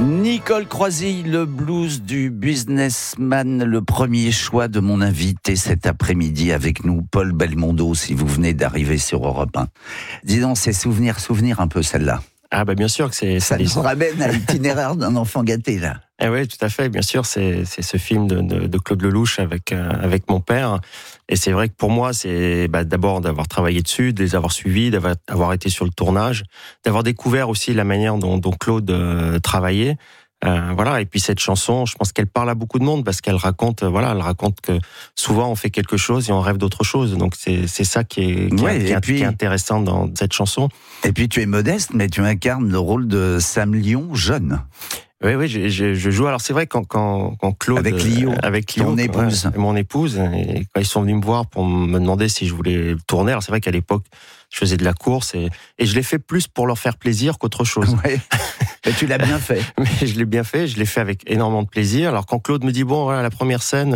Nicole Croisille, le blues du businessman, le premier choix de mon invité cet après-midi avec nous, Paul Belmondo, si vous venez d'arriver sur Europe 1. Dis donc, c'est souvenir un peu celle-là. Ah bah bien sûr que c'est... Ça nous ramène à l'itinéraire d'un enfant gâté, là. Eh oui, tout à fait, bien sûr, c'est ce film de Claude Lelouch avec mon père. Et c'est vrai que pour moi, c'est d'abord d'avoir travaillé dessus, de les avoir suivis, d'avoir été sur le tournage, d'avoir découvert aussi la manière dont Claude travaillait. Voilà. Et puis cette chanson, je pense qu'elle parle à beaucoup de monde parce qu'elle raconte, elle raconte que souvent on fait quelque chose et on rêve d'autre chose. Donc c'est ça qui est intéressant dans cette chanson. Et puis tu es modeste, mais tu incarnes le rôle de Sam Lyon jeune. Oui, je joue. Alors c'est vrai quand Claude avec Lio, ton épouse, mon épouse, et quand ils sont venus me voir pour me demander si je voulais tourner. Alors c'est vrai qu'à l'époque je faisais de la course et je l'ai fait plus pour leur faire plaisir qu'autre chose. Ouais. Et tu l'as bien fait. Mais je l'ai bien fait, je l'ai fait avec énormément de plaisir. Alors quand Claude me dit bon voilà la première scène,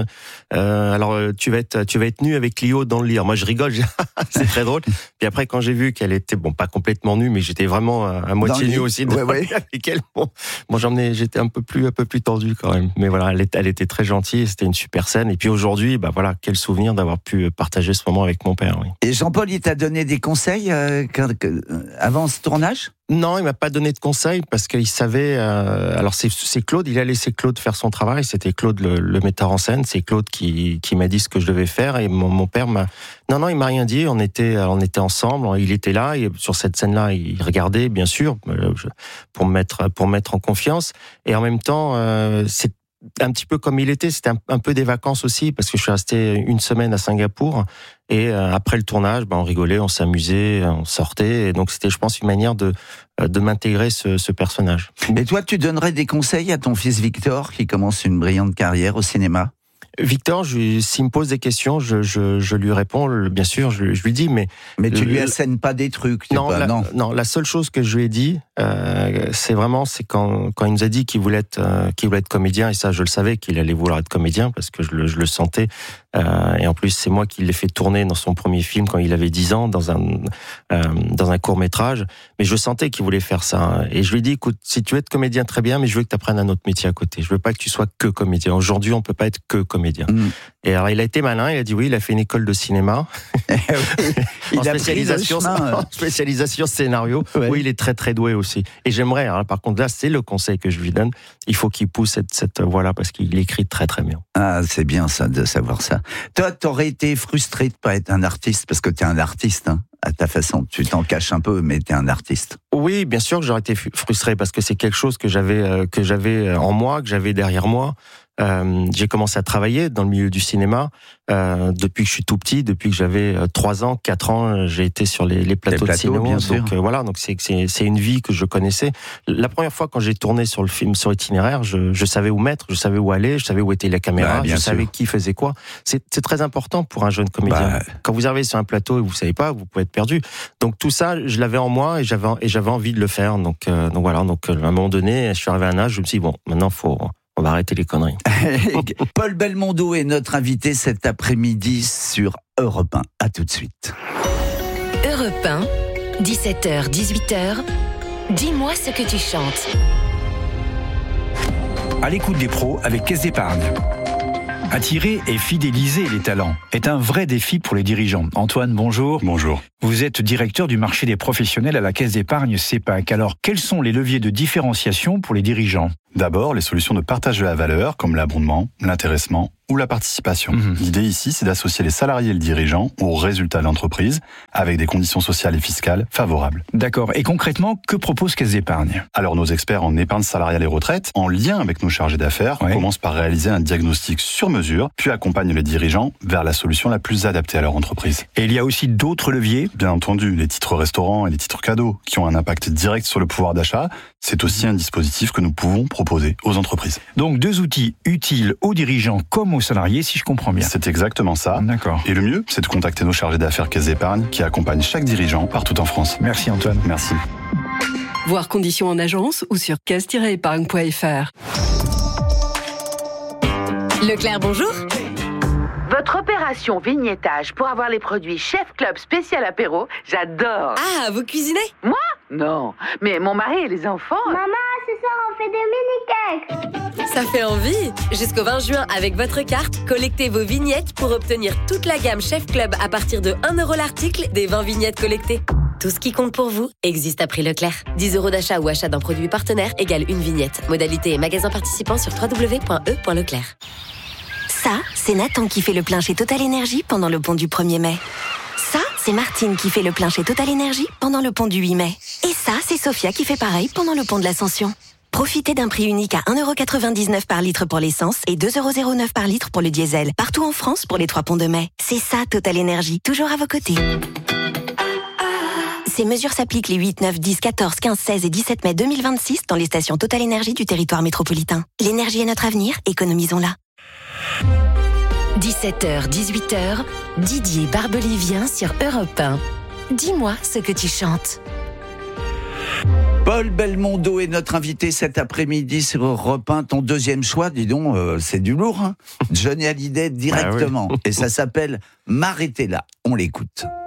tu vas être nu avec Clio dans le lit. Alors, moi je rigole, c'est très drôle. Puis après quand j'ai vu qu'elle était pas complètement nue, mais j'étais vraiment à moitié nu aussi avec elle. Bon j'étais un peu plus tendu quand même. Mais voilà, elle était très gentille, c'était une super scène. Et puis aujourd'hui, quel souvenir d'avoir pu partager ce moment avec mon père. Oui. Et Jean-Paul, il t'a donné des conseils avant ce tournage ? Non, il m'a pas donné de conseils parce qu'il savait. Alors c'est Claude, il a laissé Claude faire son travail. C'était Claude le metteur en scène. C'est Claude qui m'a dit ce que je devais faire et mon père m'a. Non, il m'a rien dit. On était ensemble. Il était là et sur cette scène-là, il regardait bien sûr pour me mettre en confiance. Et en même temps, c'est un petit peu comme il était. C'était un peu des vacances aussi parce que je suis resté une semaine à Singapour. Et après le tournage, on rigolait, on s'amusait, on sortait. Et donc c'était, je pense, une manière de m'intégrer ce personnage. Et toi, tu donnerais des conseils à ton fils Victor qui commence une brillante carrière au cinéma ? Victor, s'il me pose des questions, je lui réponds, bien sûr, je lui dis, mais tu lui assènes pas des trucs. Non, la seule chose que je lui ai dit, c'est quand il nous a dit qu'il voulait être comédien, et ça, je le savais qu'il allait vouloir être comédien parce que je le sentais. Et en plus, c'est moi qui l'ai fait tourner dans son premier film quand il avait 10 ans, dans un court-métrage. Mais je sentais qu'il voulait faire ça. Et je lui ai dit, écoute, si tu veux être comédien, très bien, mais je veux que tu apprennes un autre métier à côté. Je veux pas que tu sois que comédien. Aujourd'hui, on peut pas être que comédien. Et alors, il a été malin, il a dit oui, il a fait une école de cinéma. Il en spécialisation scénario. Ouais. Oui, il est très, très doué aussi. Et j'aimerais, par contre, là, c'est le conseil que je lui donne. Il faut qu'il pousse cette voie-là parce qu'il écrit très, très bien. Ah, c'est bien ça, de savoir ça. Toi, t'aurais été frustré de pas être un artiste parce que t'es un artiste, hein, à ta façon. Tu t'en caches un peu, mais t'es un artiste. Oui, bien sûr que j'aurais été frustré parce que c'est quelque chose que j'avais en moi, que j'avais derrière moi. J'ai commencé à travailler dans le milieu du cinéma depuis que je suis tout petit, depuis que j'avais 3 ans, 4 ans, j'ai été sur les plateaux de cinéma. Donc c'est une vie que je connaissais. La première fois quand j'ai tourné sur le film sur Itinéraire, je savais où mettre, je savais où aller, je savais où était la caméra, je savais qui faisait quoi. C'est très important pour un jeune comédien. Quand vous arrivez sur un plateau et vous savez pas, vous pouvez être perdu. Donc tout ça, je l'avais en moi et j'avais envie de le faire. Donc voilà. Donc à un moment donné, je suis arrivé à un âge, je me suis dit bon, maintenant on va arrêter les conneries. Paul Belmondo est notre invité cet après-midi sur Europe 1. À tout de suite. Europe 1, 17h, 18h. Dis-moi ce que tu chantes. À l'écoute des pros avec Caisse d'Épargne. Attirer et fidéliser les talents est un vrai défi pour les dirigeants. Antoine, bonjour. Bonjour. Vous êtes directeur du marché des professionnels à la Caisse d'Épargne CEPAC. Alors, quels sont les leviers de différenciation pour les dirigeants ? D'abord, les solutions de partage de la valeur, comme l'abondement, l'intéressement ou la participation. L'idée ici, c'est d'associer les salariés et le dirigeant aux résultats de l'entreprise, avec des conditions sociales et fiscales favorables. D'accord. Et concrètement, que propose Caisse d'Épargne ? Alors, nos experts en épargne salariale et retraite, en lien avec nos chargés d'affaires, commencent par réaliser un diagnostic sur mesure, puis accompagnent les dirigeants vers la solution la plus adaptée à leur entreprise. Et il y a aussi d'autres leviers ? Bien entendu, les titres restaurants et les titres cadeaux, qui ont un impact direct sur le pouvoir d'achat, c'est aussi un dispositif que nous pouvons proposer aux entreprises. Donc 2 outils utiles aux dirigeants comme aux salariés, si je comprends bien. C'est exactement ça. D'accord. Et le mieux, c'est de contacter nos chargés d'affaires Caisse d'Épargne qui accompagnent chaque dirigeant partout en France. Merci Antoine. Merci. Voir conditions en agence ou sur caisse-épargne.fr. Leclerc, bonjour. Votre opération vignettage pour avoir les produits Chef Club spécial apéro, j'adore. Ah, vous cuisinez ? Moi ? Non, mais mon mari et les enfants... Maman, ce soir on fait des mini-cakes. Ça fait envie! Jusqu'au 20 juin, avec votre carte, collectez vos vignettes pour obtenir toute la gamme Chef Club à partir de 1 € l'article des 20 vignettes collectées. Tout ce qui compte pour vous existe à prix Leclerc. 10 € d'achat ou achat d'un produit partenaire égale une vignette. Modalité et magasin participant sur www.e.leclerc. Ça, c'est Nathan qui fait le plein chez Total Energy pendant le pont du 1er mai. Ça, c'est Martine qui fait le plein chez Total Energy pendant le pont du 8 mai. Et ça, c'est Sophia qui fait pareil pendant le pont de l'Ascension. Profitez d'un prix unique à 1,99 € par litre pour l'essence et 2,09 € par litre pour le diesel. Partout en France pour les 3 ponts de mai. C'est ça, Total Energy, toujours à vos côtés. Ces mesures s'appliquent les 8, 9, 10, 14, 15, 16 et 17 mai 2026 dans les stations Total Energy du territoire métropolitain. L'énergie est notre avenir, économisons-la. 17h, 18h, Didier Barbelivien sur Europe 1. Dis-moi ce que tu chantes. Paul Belmondo est notre invité cet après-midi sur Europe 1. Ton deuxième choix, dis donc, c'est du lourd, hein. Johnny Hallyday directement. Ah oui. Et ça s'appelle M'arrêter là. On l'écoute.